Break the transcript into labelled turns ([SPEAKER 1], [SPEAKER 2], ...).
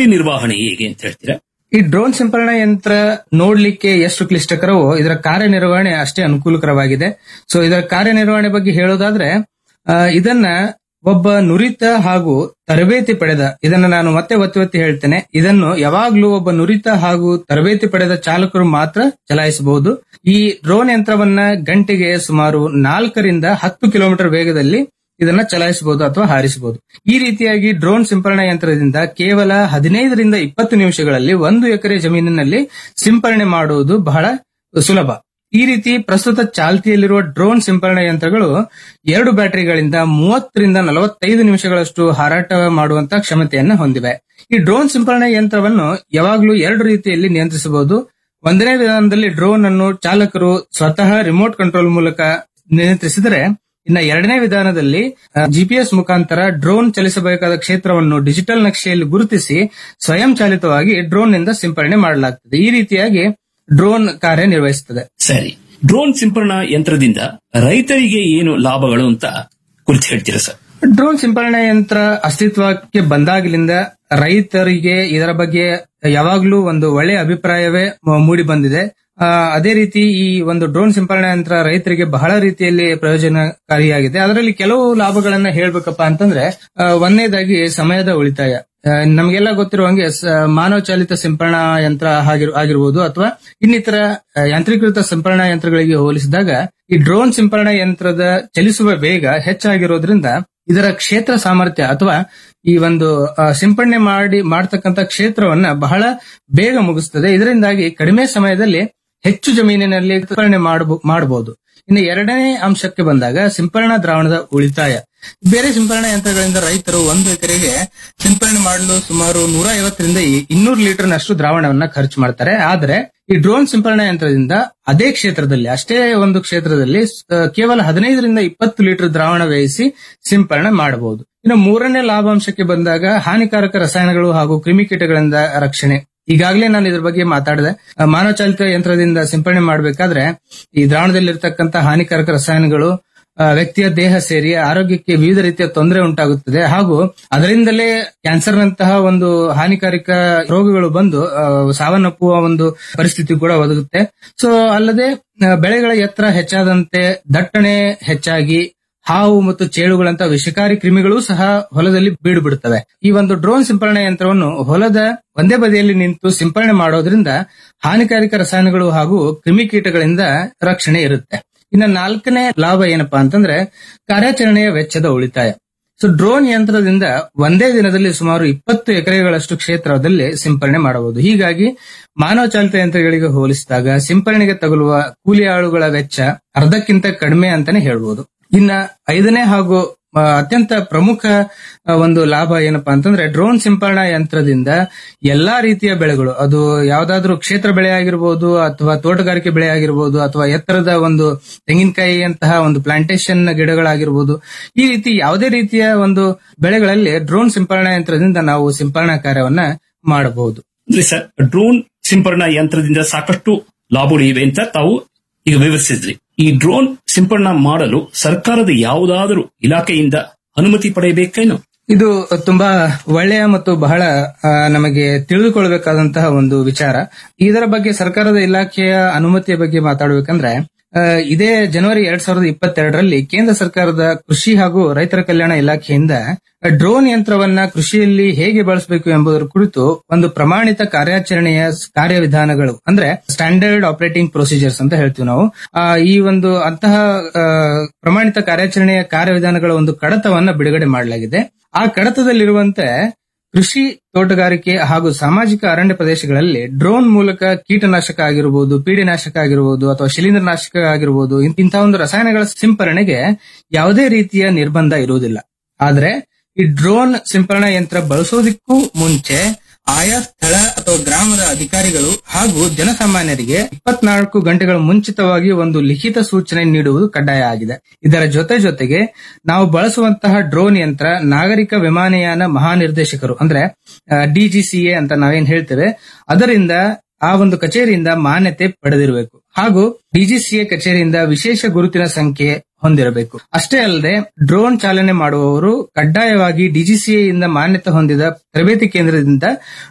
[SPEAKER 1] ಕಾರ್ಯನಿರ್ವಹಣೆ ಹೇಗೆ ಅಂತ ಹೇಳ್ತೀರಾ?
[SPEAKER 2] ಈ ಡ್ರೋನ್ ಸಿಂಪರಣಾ ಯಂತ್ರ ನೋಡ್ಲಿಕ್ಕೆ ಎಷ್ಟು ಕ್ಲಿಷ್ಟಕರವೋ ಇದರ ಕಾರ್ಯನಿರ್ವಹಣೆ ಅಷ್ಟೇ ಅನುಕೂಲಕರವಾಗಿದೆ. ಸೊ ಇದರ ಕಾರ್ಯನಿರ್ವಹಣೆ ಬಗ್ಗೆ ಹೇಳೋದಾದ್ರೆ ಇದನ್ನ ಒಬ್ಬ ನುರಿತ ಹಾಗೂ ತರಬೇತಿ ಪಡೆದ, ಇದನ್ನ ನಾನು ಮತ್ತೆ ಒತ್ತಿ ಹೇಳ್ತೇನೆ, ಇದನ್ನು ಯಾವಾಗ್ಲೂ ಒಬ್ಬ ನುರಿತ ಹಾಗೂ ತರಬೇತಿ ಪಡೆದ ಚಾಲಕರು ಮಾತ್ರ ಚಲಾಯಿಸಬಹುದು. ಈ ಡ್ರೋನ್ ಯಂತ್ರವನ್ನ ಗಂಟೆಗೆ ಸುಮಾರು 4 ರಿಂದ 10 ಕಿಲೋಮೀಟರ್ ವೇಗದಲ್ಲಿ ಇದನ್ನ ಚಲಾಯಿಸಬಹುದು ಅಥವಾ ಹಾರಿಸಬಹುದು. ಈ ರೀತಿಯಾಗಿ ಡ್ರೋನ್ ಸಿಂಪರಣಾ ಯಂತ್ರದಿಂದ ಕೇವಲ 15 ರಿಂದ 20 ನಿಮಿಷಗಳಲ್ಲಿ 1 ಎಕರೆ ಜಮೀನಿನಲ್ಲಿ ಸಿಂಪರಣೆ ಮಾಡುವುದು ಬಹಳ ಸುಲಭ. ಈ ರೀತಿ ಪ್ರಸ್ತುತ ಚಾಲ್ತಿಯಲ್ಲಿರುವ ಡ್ರೋನ್ ಸಿಂಪರಣಾ ಯಂತ್ರಗಳು 2 ಬ್ಯಾಟರಿಗಳಿಂದ 30 ರಿಂದ 45 ನಿಮಿಷಗಳಷ್ಟು ಹಾರಾಟ ಮಾಡುವಂತಹ ಕ್ಷಮತೆಯನ್ನು ಹೊಂದಿವೆ. ಈ ಡ್ರೋನ್ ಸಿಂಪರಣಾ ಯಂತ್ರವನ್ನು ಯಾವಾಗಲೂ 2 ರೀತಿಯಲ್ಲಿ ನಿಯಂತ್ರಿಸಬಹುದು. ಒಂದನೇ ವಿಧಾನದಲ್ಲಿ ಡ್ರೋನ್ ಅನ್ನು ಚಾಲಕರು ಸ್ವತಃ ರಿಮೋಟ್ ಕಂಟ್ರೋಲ್ ಮೂಲಕ ನಿಯಂತ್ರಿಸಿದರೆ, ಇನ್ನ ಎರಡನೇ ವಿಧಾನದಲ್ಲಿ ಜಿಪಿಎಸ್ ಮುಖಾಂತರ ಡ್ರೋನ್ ಚಲಿಸಬೇಕಾದ ಕ್ಷೇತ್ರವನ್ನು ಡಿಜಿಟಲ್ ನಕ್ಷೆಯಲ್ಲಿ ಗುರುತಿಸಿ ಸ್ವಯಂ ಚಾಲಿತವಾಗಿ ಡ್ರೋನ್ ನಿಂದ ಸಿಂಪರಣೆ ಮಾಡಲಾಗುತ್ತದೆ. ಈ ರೀತಿಯಾಗಿ ಡ್ರೋನ್ ಕಾರ್ಯನಿರ್ವಹಿಸುತ್ತದೆ.
[SPEAKER 1] ಸರಿ, ಡ್ರೋನ್ ಸಿಂಪರಣಾ ಯಂತ್ರದಿಂದ ರೈತರಿಗೆ ಏನು ಲಾಭಗಳು ಅಂತ ಕುರಿತು ಹೇಳ್ತೀರಾ ಸರ್?
[SPEAKER 2] ಡ್ರೋನ್ ಸಿಂಪರಣಾ ಯಂತ್ರ ಅಸ್ತಿತ್ವಕ್ಕೆ ಬಂದಾಗಲಿಂದ ರೈತರಿಗೆ ಇದರ ಬಗ್ಗೆ ಯಾವಾಗ್ಲೂ ಒಂದು ಒಳ್ಳೆಯ ಅಭಿಪ್ರಾಯವೇ ಮೂಡಿ ಬಂದಿದೆ. ಅದೇ ರೀತಿ ಈ ಒಂದು ಡ್ರೋನ್ ಸಿಂಪರಣಾ ಯಂತ್ರ ರೈತರಿಗೆ ಬಹಳ ರೀತಿಯಲ್ಲಿ ಪ್ರಯೋಜನಕಾರಿಯಾಗಿದೆ. ಅದರಲ್ಲಿ ಕೆಲವು ಲಾಭಗಳನ್ನ ಹೇಳ್ಬೇಕಪ್ಪ ಅಂತಂದ್ರೆ, ಒಂದನೇದಾಗಿ ಸಮಯದ ಉಳಿತಾಯ. ನಮಗೆಲ್ಲ ಗೊತ್ತಿರುವಂಗೆ ಮಾನವ ಚಾಲಿತ ಸಿಂಪರಣಾ ಯಂತ್ರ ಆಗಿರ್ಬೋದು ಅಥವಾ ಇನ್ನಿತರ ಯಾಂತ್ರೀಕೃತ ಸಿಂಪರಣಾ ಯಂತ್ರಗಳಿಗೆ ಹೋಲಿಸಿದಾಗ ಈ ಡ್ರೋನ್ ಸಿಂಪರಣಾ ಯಂತ್ರದ ಚಲಿಸುವ ವೇಗ ಹೆಚ್ಚಾಗಿರೋದ್ರಿಂದ ಇದರ ಕ್ಷೇತ್ರ ಸಾಮರ್ಥ್ಯ ಅಥವಾ ಈ ಒಂದು ಸಿಂಪರಣೆ ಮಾಡತಕ್ಕಂತ ಕ್ಷೇತ್ರವನ್ನ ಬಹಳ ಬೇಗ ಮುಗಿಸ್ತದೆ. ಇದರಿಂದಾಗಿ ಕಡಿಮೆ ಸಮಯದಲ್ಲಿ ಹೆಚ್ಚು ಜಮೀನಿನಲ್ಲಿ ಸಿಂಪರಣೆ ಮಾಡಬಹುದು. ಇನ್ನು ಎರಡನೇ ಅಂಶಕ್ಕೆ ಬಂದಾಗ ಸಿಂಪರಣಾ ದ್ರಾವಣದ ಉಳಿತಾಯ. ಬೇರೆ ಸಿಂಪರಣಾ ಯಂತ್ರಗಳಿಂದ ರೈತರು 1 ಎಕರೆಗೆ ಸಿಂಪರಣೆ ಮಾಡಲು ಸುಮಾರು 150 ರಿಂದ 200 ಲೀಟರ್ನಷ್ಟು ದ್ರಾವಣವನ್ನ ಖರ್ಚು ಮಾಡ್ತಾರೆ. ಆದ್ರೆ ಈ ಡ್ರೋನ್ ಸಿಂಪರಣಾ ಯಂತ್ರದಿಂದ ಅದೇ ಕ್ಷೇತ್ರದಲ್ಲಿ, ಅಷ್ಟೇ ಒಂದು ಕ್ಷೇತ್ರದಲ್ಲಿ ಕೇವಲ 15 ರಿಂದ 20 ಲೀಟರ್ ದ್ರಾವಣ ವ್ಯಯಿಸಿ ಸಿಂಪರಣೆ ಮಾಡಬಹುದು. ಇನ್ನು ಮೂರನೇ ಲಾಭಾಂಶಕ್ಕೆ ಬಂದಾಗ ಹಾನಿಕಾರಕ ರಸಾಯನಗಳು ಹಾಗೂ ಕ್ರಿಮಿಕೀಟಗಳಿಂದ ರಕ್ಷಣೆ. ಈಗಾಗಲೇ ನಾನು ಇದ್ರ ಬಗ್ಗೆ ಮಾತಾಡಿದೆ. ಮಾನವ ಚಾಲಿತ ಯಂತ್ರದಿಂದ ಸಿಂಪರಣೆ ಮಾಡಬೇಕಾದ್ರೆ ಈ ದ್ರಾವಣದಲ್ಲಿರ್ತಕ್ಕಂಥ ಹಾನಿಕಾರಕ ರಸಾಯನಗಳು ವ್ಯಕ್ತಿಯ ದೇಹ ಸೇರಿ ಆರೋಗ್ಯಕ್ಕೆ ವಿವಿಧ ರೀತಿಯ ತೊಂದರೆ ಉಂಟಾಗುತ್ತದೆ ಹಾಗೂ ಅದರಿಂದಲೇ ಕ್ಯಾನ್ಸರ್ನಂತಹ ಒಂದು ಹಾನಿಕಾರಕ ರೋಗಗಳು ಬಂದು ಸಾವನ್ನಪ್ಪುವ ಒಂದು ಪರಿಸ್ಥಿತಿ ಕೂಡ ಒದಗುತ್ತೆ. ಸೊ ಅಲ್ಲದೆ ಬೆಳೆಗಳ ಎತ್ತರ ಹೆಚ್ಚಾದಂತೆ ದಟ್ಟಣೆ ಹೆಚ್ಚಾಗಿ ಹಾವು ಮತ್ತು ಚೇಳುಗಳಂತಹ ವಿಷಕಾರಿ ಕ್ರಿಮಿಗಳು ಸಹ ಹೊಲದಲ್ಲಿ ಬೀಡು ಬಿಡುತ್ತವೆ. ಈ ಒಂದು ಡ್ರೋನ್ ಸಿಂಪರಣಾ ಯಂತ್ರವನ್ನು ಹೊಲದ ಒಂದೇ ಬದಿಯಲ್ಲಿ ನಿಂತು ಸಿಂಪರಣೆ ಮಾಡೋದ್ರಿಂದ ಹಾನಿಕಾರಕ ರಸಾಯನಗಳು ಹಾಗೂ ಕ್ರಿಮಿಕೀಟಗಳಿಂದ ರಕ್ಷಣೆ ಇರುತ್ತೆ. ಇನ್ನು 4ನೇ ಲಾಭ ಏನಪ್ಪಾ ಅಂತಂದ್ರೆ ಕಾರ್ಯಾಚರಣೆಯ ವೆಚ್ಚದ ಉಳಿತಾಯ. ಸೊ ಡ್ರೋನ್ ಯಂತ್ರದಿಂದ ಒಂದೇ ದಿನದಲ್ಲಿ ಸುಮಾರು 20 ಎಕರೆಗಳಷ್ಟು ಕ್ಷೇತ್ರದಲ್ಲಿ ಸಿಂಪರಣೆ ಮಾಡಬಹುದು. ಹೀಗಾಗಿ ಮಾನವ ಚಾಲಿತ ಯಂತ್ರಗಳಿಗೆ ಹೋಲಿಸಿದಾಗ ಸಿಂಪರಣೆಗೆ ತಗುಲುವ ಕೂಲಿ ಆಳುಗಳ ವೆಚ್ಚ ಅರ್ಧಕ್ಕಿಂತ ಕಡಿಮೆ ಅಂತಾನೆ ಹೇಳ್ಬೋದು. ಇನ್ನ 5ನೇ ಹಾಗೂ ಅತ್ಯಂತ ಪ್ರಮುಖ ಒಂದು ಲಾಭ ಏನಪ್ಪಾ ಅಂತಂದ್ರೆ ಡ್ರೋನ್ ಸಿಂಪರಣಾ ಯಂತ್ರದಿಂದ ಎಲ್ಲಾ ರೀತಿಯ ಬೆಳೆಗಳು, ಅದು ಯಾವ್ದಾದ್ರೂ ಕ್ಷೇತ್ರ ಬೆಳೆ ಆಗಿರ್ಬೋದು ಅಥವಾ ತೋಟಗಾರಿಕೆ ಬೆಳೆ ಆಗಿರ್ಬೋದು ಅಥವಾ ಎತ್ತರದ ಒಂದು ತೆಂಗಿನಕಾಯಿ ಅಂತಹ ಒಂದು ಪ್ಲಾಂಟೇಶನ್ ಗಿಡಗಳಾಗಿರ್ಬೋದು, ಈ ರೀತಿ ಯಾವುದೇ ರೀತಿಯ ಒಂದು ಬೆಳೆಗಳಲ್ಲಿ ಡ್ರೋನ್ ಸಿಂಪರಣಾ ಯಂತ್ರದಿಂದ ನಾವು ಸಿಂಪರಣಾ ಕಾರ್ಯವನ್ನ ಮಾಡಬಹುದು.
[SPEAKER 1] ಸರ್, ಡ್ರೋನ್ ಸಿಂಪರಣಾ ಯಂತ್ರದಿಂದ ಸಾಕಷ್ಟು ಲಾಭಗಳು ಇವೆ ಅಂತ ತಾವು ಈಗ ವಿವರಿಸಿದ್ರಿ. ಈ ಡ್ರೋನ್ ಸಿಂಪರಣಾ ಮಾಡಲು ಸರ್ಕಾರದ ಯಾವುದಾದರೂ ಇಲಾಖೆಯಿಂದ ಅನುಮತಿ ಪಡೆಯಬೇಕೇನು?
[SPEAKER 2] ಇದು ತುಂಬಾ ಒಳ್ಳೆಯ ಮತ್ತು ಬಹಳ ನಮಗೆ ತಿಳಿದುಕೊಳ್ಳಬೇಕಾದಂತಹ ಒಂದು ವಿಚಾರ. ಇದರ ಬಗ್ಗೆ ಸರ್ಕಾರದ ಇಲಾಖೆಯ ಅನುಮತಿಯ ಬಗ್ಗೆ ಮಾತಾಡಬೇಕಂದ್ರೆ, ಇದೇ ಜನವರಿ 2022ರಲ್ಲಿ ಕೇಂದ್ರ ಸರ್ಕಾರದ ಕೃಷಿ ಹಾಗೂ ರೈತರ ಕಲ್ಯಾಣ ಇಲಾಖೆಯಿಂದ ಡ್ರೋನ್ ಯಂತ್ರವನ್ನ ಕೃಷಿಯಲ್ಲಿ ಹೇಗೆ ಬಳಸಬೇಕು ಎಂಬುದರ ಕುರಿತು ಒಂದು ಪ್ರಮಾಣಿತ ಕಾರ್ಯಾಚರಣೆಯ ಕಾರ್ಯವಿಧಾನಗಳು, ಅಂದ್ರೆ ಸ್ಟ್ಯಾಂಡರ್ಡ್ ಆಪರೇಟಿಂಗ್ ಪ್ರೊಸೀಜರ್ಸ್ ಅಂತ ಹೇಳ್ತೀವಿ ನಾವು, ಈ ಒಂದು ಅಂತಹ ಪ್ರಮಾಣಿತ ಕಾರ್ಯಾಚರಣೆಯ ಕಾರ್ಯವಿಧಾನಗಳ ಒಂದು ಕಡತವನ್ನ ಬಿಡುಗಡೆ ಮಾಡಲಾಗಿದೆ. ಆ ಕಡತದಲ್ಲಿರುವಂತೆ ಕೃಷಿ, ತೋಟಗಾರಿಕೆ ಹಾಗೂ ಸಾಮಾಜಿಕ ಅರಣ್ಯ ಪ್ರದೇಶಗಳಲ್ಲಿ ಡ್ರೋನ್ ಮೂಲಕ ಕೀಟನಾಶಕ ಆಗಿರಬಹುದು, ಪೀಡಿನಾಶಕ ಆಗಿರಬಹುದು ಅಥವಾ ಶಿಲೀಂಧ್ರನಾಶಕ ಆಗಿರಬಹುದು, ಇಂತಹ ಒಂದು ರಸಾಯನಗಳ ಸಿಂಪರಣೆಗೆ ಯಾವುದೇ ರೀತಿಯ ನಿರ್ಬಂಧ ಇರುವುದಿಲ್ಲ. ಆದ್ರೆ ಈ ಡ್ರೋನ್ ಸಿಂಪರಣಾ ಯಂತ್ರ ಬಳಸೋದಕ್ಕೂ ಮುಂಚೆ ಆಯಾ ಸ್ಥಳ ಅಥವಾ ಗ್ರಾಮದ ಅಧಿಕಾರಿಗಳು ಹಾಗೂ ಜನಸಾಮಾನ್ಯರಿಗೆ 24 ಗಂಟೆಗಳ ಮುಂಚಿತವಾಗಿ ಒಂದು ಲಿಖಿತ ಸೂಚನೆ ನೀಡುವುದು ಕಡ್ಡಾಯ ಆಗಿದೆ. ಇದರ ಜೊತೆಗೆ ನಾವು ಬಳಸುವಂತಹ ಡ್ರೋನ್ ಯಂತ್ರ ನಾಗರಿಕ ವಿಮಾನಯಾನ ಮಹಾನಿರ್ದೇಶಕರು ಅಂದ್ರೆ DGCA ಅಂತ ನಾವೇನ್ ಹೇಳ್ತೇವೆ, ಅದರಿಂದ ಆ ಒಂದು ಕಚೇರಿಯಿಂದ ಮಾನ್ಯತೆ ಪಡೆದಿರಬೇಕು ಹಾಗೂ DGCA ಕಚೇರಿಯಿಂದ ವಿಶೇಷ ಗುರುತಿನ ಸಂಖ್ಯೆ ಹೊಂದಿರಬೇಕು. ಅಷ್ಟೇ ಅಲ್ಲದೆ ಡ್ರೋನ್ ಚಾಲನೆ ಮಾಡುವವರು ಕಡ್ಡಾಯವಾಗಿ DGCA ಇಂದ ಮಾನ್ಯತೆ ಹೊಂದಿದ ತರಬೇತಿ ಕೇಂದ್ರದಿಂದ